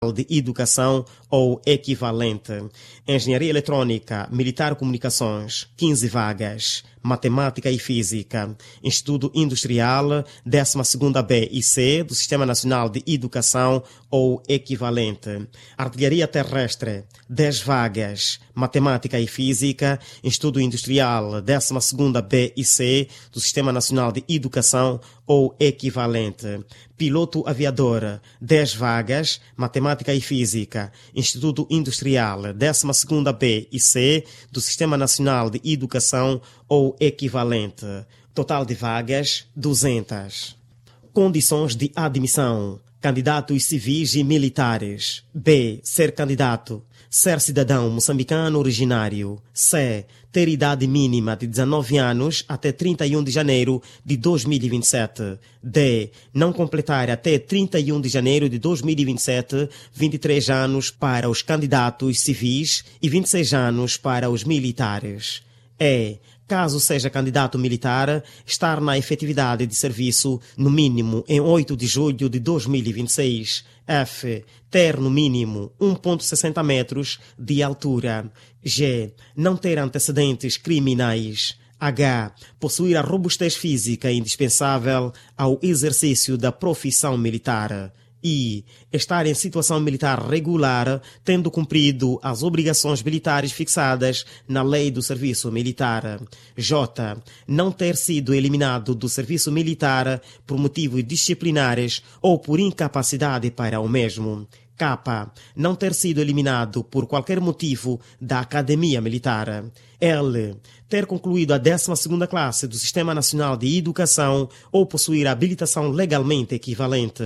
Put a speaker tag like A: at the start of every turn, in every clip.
A: de Educação ou equivalente. Engenharia Eletrônica, Militar Comunicações, 15 vagas. Matemática e Física. Instituto Industrial, 12ª B e C do Sistema Nacional de Educação ou equivalente. Artilharia Terrestre, 10 vagas. Matemática e Física. Instituto Industrial, 12ª B e C do Sistema Nacional de Educação ou equivalente. Piloto Aviador, 10 vagas. Matemática e Física. Instituto Industrial, 12ª B e C do Sistema Nacional de Educação ou equivalente. Total de vagas, 200. Condições de admissão. Candidatos civis e militares. B. Ser candidato. Ser cidadão moçambicano originário. C. Ter idade mínima de 19 anos até 31 de janeiro de 2027. D. Não completar até 31 de janeiro de 2027 23 anos para os candidatos civis e 26 anos para os militares. E. Caso seja candidato militar, estar na efetividade de serviço no mínimo em 8 de julho de 2026. F. Ter no mínimo 1,60 metros de altura. G. Não ter antecedentes criminais. H. Possuir a robustez física indispensável ao exercício da profissão militar. I. Estar em situação militar regular, tendo cumprido as obrigações militares fixadas na Lei do Serviço Militar. J. Não ter sido eliminado do serviço militar por motivos disciplinares ou por incapacidade para o mesmo. K. Não ter sido eliminado por qualquer motivo da Academia Militar. L. Ter concluído a 12ª classe do Sistema Nacional de Educação ou possuir habilitação legalmente equivalente.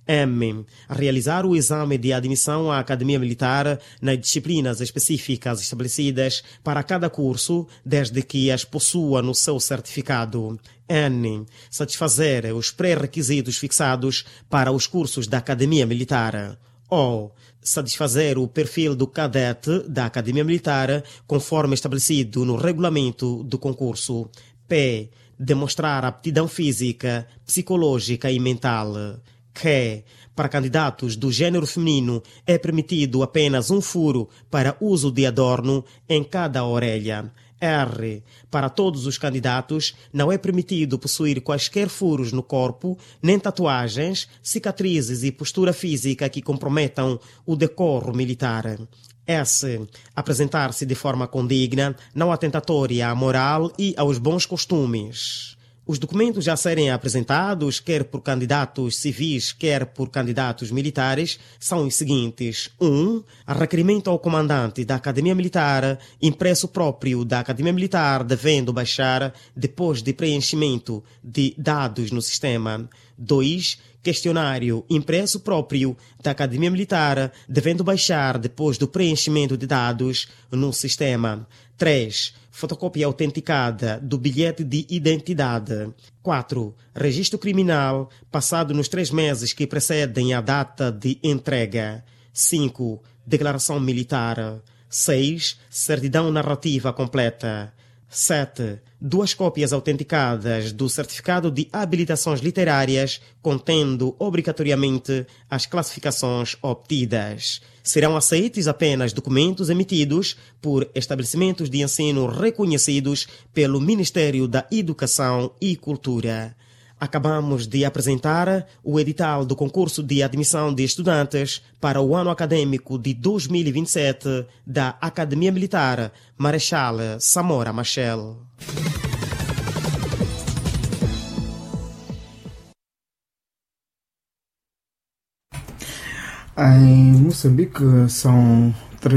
A: M. Realizar o exame de admissão à Academia Militar nas disciplinas específicas estabelecidas para cada curso, desde que as possua no seu certificado. N. Satisfazer os pré-requisitos fixados para os cursos da Academia Militar. O. Satisfazer o perfil do cadete da Academia Militar conforme estabelecido no regulamento do concurso. P. Demonstrar aptidão física, psicológica e mental. Q. Para candidatos do gênero feminino é permitido apenas um furo para uso de adorno em cada orelha. R. Para todos os candidatos não é permitido possuir quaisquer furos no corpo, nem tatuagens, cicatrizes e postura física que comprometam o decoro militar. S. Apresentar-se de forma condigna, não atentatória à moral e aos bons costumes. Os documentos a serem apresentados, quer por candidatos civis, quer por candidatos militares, são os seguintes. 1. Requerimento ao comandante da Academia Militar, impresso próprio da Academia Militar, devendo baixar depois de preenchimento de dados no sistema. 2. Questionário impresso próprio da Academia Militar, devendo baixar depois do preenchimento de dados no sistema. 3. Fotocópia autenticada do bilhete de identidade. 4. Registro criminal passado nos 3 meses que precedem a data de entrega. 5. Declaração militar. 6. Certidão narrativa completa. 7. 2 cópias autenticadas do certificado de habilitações literárias contendo obrigatoriamente as classificações obtidas. Serão aceitos apenas documentos emitidos por estabelecimentos de ensino reconhecidos pelo Ministério da Educação e Cultura. Acabamos de apresentar o edital do concurso de admissão de estudantes para o ano acadêmico de 2027 da Academia Militar Marechal Samora Machel.
B: Em Moçambique são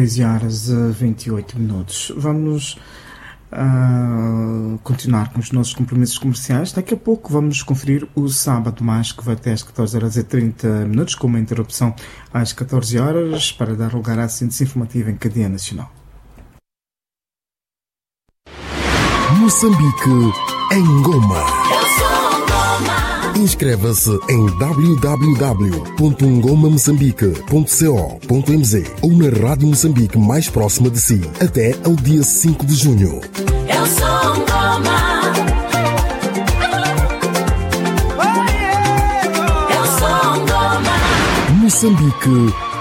B: 13h28. Vamos continuar com os nossos compromissos comerciais. Daqui a pouco vamos conferir o Sábado Mais, que vai até às 14h30, com uma interrupção às 14h, para dar lugar à síntese informativa em cadeia nacional.
C: Moçambique em Goma. Inscreva-se em www.ngomamoçambique.co.mz ou na Rádio Moçambique mais próxima de si até ao dia 5 de junho.
D: Eu sou Ngoma. Eu sou Ngoma.
C: Moçambique